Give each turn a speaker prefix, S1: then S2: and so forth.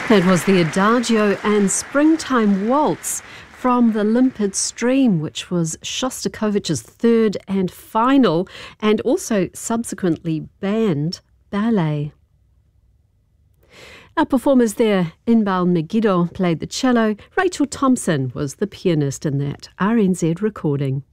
S1: That was the Adagio and Springtime Waltz from the Limpid Stream, which was Shostakovich's third and final, and also subsequently banned ballet. Our performers there, Inbal Megiddo played the cello, Rachel Thompson was the pianist in that RNZ recording.